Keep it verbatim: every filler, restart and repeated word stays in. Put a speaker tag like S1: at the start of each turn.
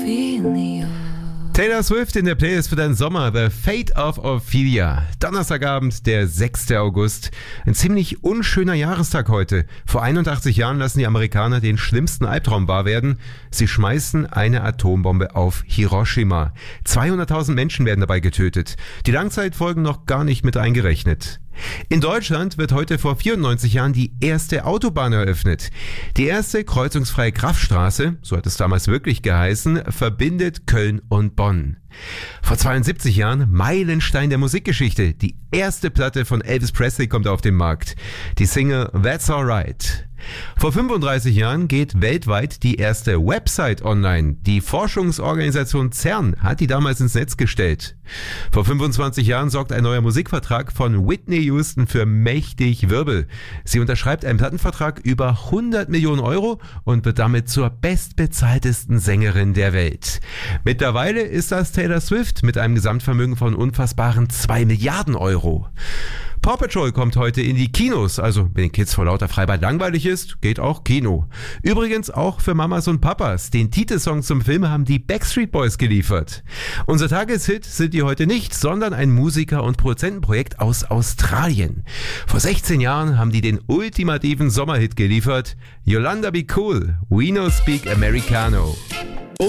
S1: Taylor Swift in der Playlist für deinen Sommer, The Fate of Ophelia. Donnerstagabend, der sechster August. Ein ziemlich unschöner Jahrestag heute. Vor einundachtzig Jahren lassen die Amerikaner den schlimmsten Albtraum wahr werden. Sie schmeißen eine Atombombe auf Hiroshima. zweihunderttausend Menschen werden dabei getötet. Die Langzeitfolgen noch gar nicht mit eingerechnet. In Deutschland wird heute vor vierundneunzig Jahren die erste Autobahn eröffnet. Die erste kreuzungsfreie Kraftstraße, so hat es damals wirklich geheißen, verbindet Köln und Bonn. Vor zweiundsiebzig Jahren Meilenstein der Musikgeschichte. Die erste Platte von Elvis Presley kommt auf den Markt. Die Single That's Alright. Vor fünfunddreißig Jahren geht weltweit die erste Website online. Die Forschungsorganisation CERN hat die damals ins Netz gestellt. Vor fünfundzwanzig Jahren sorgt ein neuer Musikvertrag von Whitney Houston für mächtig Wirbel. Sie unterschreibt einen Plattenvertrag über hundert Millionen Euro und wird damit zur bestbezahltesten Sängerin der Welt. Mittlerweile ist das Taylor Swift mit einem Gesamtvermögen von unfassbaren zwei Milliarden Euro. Paw Patrol kommt heute in die Kinos, also wenn den Kids vor lauter Freibad langweilig ist, geht auch Kino. Übrigens auch für Mamas und Papas. Den Titelsong zum Film haben die Backstreet Boys geliefert. Unser Tageshit sind die heute nicht, sondern ein Musiker- und Produzentenprojekt aus Australien. Vor sechzehn Jahren haben die den ultimativen Sommerhit geliefert. Yolanda Be Cool, We No Speak Americano.